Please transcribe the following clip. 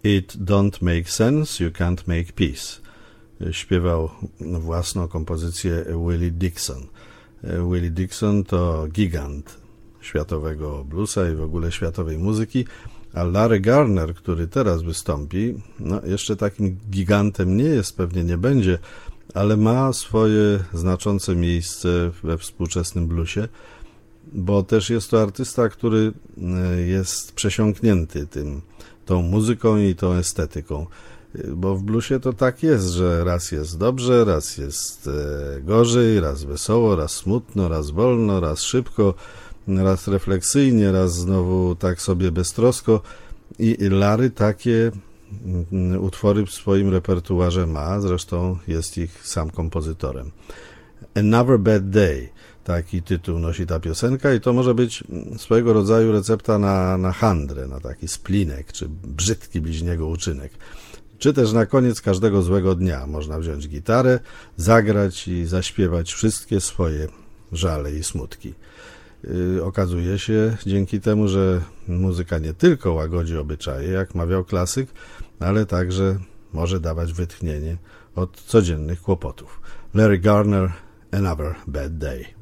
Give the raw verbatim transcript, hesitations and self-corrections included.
It don't make sense, you can't make peace. Śpiewał własną kompozycję Willie Dixon. Willie Dixon to gigant światowego bluesa i w ogóle światowej muzyki, a Larry Garner, który teraz wystąpi, no jeszcze takim gigantem nie jest, pewnie nie będzie, ale ma swoje znaczące miejsce we współczesnym bluesie, bo też jest to artysta, który jest przesiąknięty tym, tą muzyką i tą estetyką. Bo w bluesie to tak jest, że raz jest dobrze, raz jest gorzej, raz wesoło, raz smutno, raz wolno, raz szybko, raz refleksyjnie, raz znowu tak sobie beztrosko. I Larry takie utwory w swoim repertuarze ma, zresztą jest ich sam kompozytorem. Another Bad Day, taki tytuł nosi ta piosenka i to może być swojego rodzaju recepta na, na handrę, na taki splinek, czy brzydki bliźniego uczynek. Czy też na koniec każdego złego dnia można wziąć gitarę, zagrać i zaśpiewać wszystkie swoje żale i smutki. Yy, okazuje się dzięki temu, że muzyka nie tylko łagodzi obyczaje, jak mawiał klasyk, ale także może dawać wytchnienie od codziennych kłopotów. Larry Garner, Another Bad Day.